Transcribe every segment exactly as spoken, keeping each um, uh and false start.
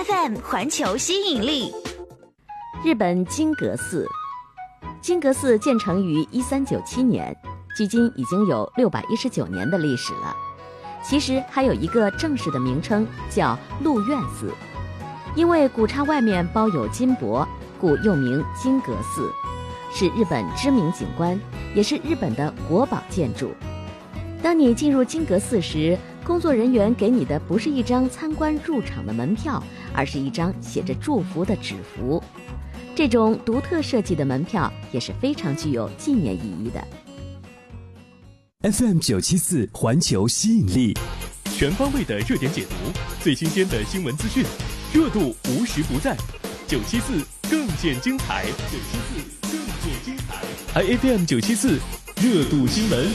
F M 环球吸引力。 日本金阁寺，金阁寺建成于一三九七年，距今已经有六百一十九年的历史了。其实还有一个正式的名称叫鹿苑寺，因为古刹外面包有金箔，故又名金阁寺，是日本知名景观，也是日本的国宝建筑。当你进入金阁寺时，工作人员给你的不是一张参观入场的门票，而是一张写着祝福的纸符。这种独特设计的门票也是非常具有纪念意义的。 F M 九七四环球吸引力， 全方位的热点解读，最新鲜的新闻资讯，热度无时不在。九七四更见精彩，九七四更见精彩。I F M 九七四热度新闻，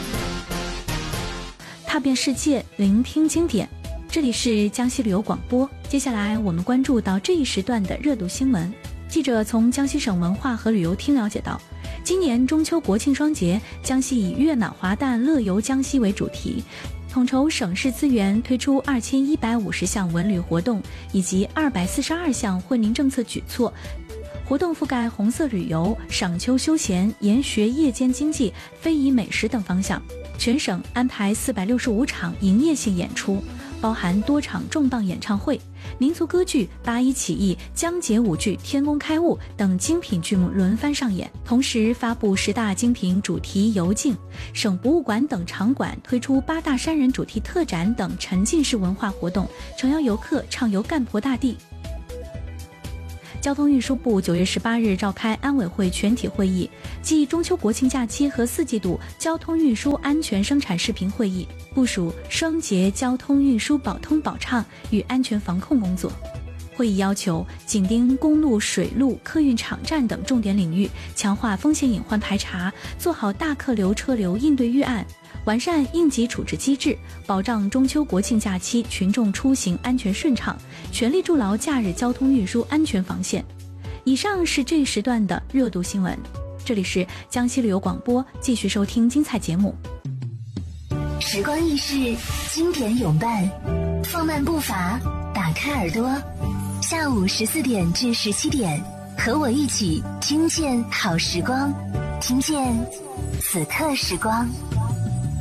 踏遍世界，聆听经典。这里是江西旅游广播。接下来我们关注到这一时段的热度新闻。记者从江西省文化和旅游厅了解到，今年中秋国庆双节，江西以悦暖华诞乐游江西为主题，统筹省市资源推出二千一百五十项文旅活动以及二百四十二项惠民政策举措。活动覆盖红色旅游、赏秋休闲、研学夜间经济、非遗美食等方向。全省安排四百六十五场营业性演出，包含多场重磅演唱会、民族歌剧、八一起义、江节舞剧、天工开物等精品剧目轮番上演，同时发布十大精品主题游径，省博物馆等场馆推出八大山人主题特展等沉浸式文化活动，诚邀游客畅游干婆大地。交通运输部九月十八日召开安委会全体会议，继中秋国庆假期和四季度交通运输安全生产视频会议，部署双节交通运输保通保畅与安全防控工作。会议要求紧盯公路、水路、客运场站等重点领域，强化风险隐患排查，做好大客流车流应对预案，完善应急处置机制，保障中秋国庆假期群众出行安全顺畅，全力筑牢假日交通运输安全防线。以上是这一时段的热度新闻，这里是江西旅游广播，继续收听精彩节目。 时光易逝，经典永伴，放慢步伐，打开耳朵，下午十四点至十七点，和我一起听见好时光，听见此刻时光。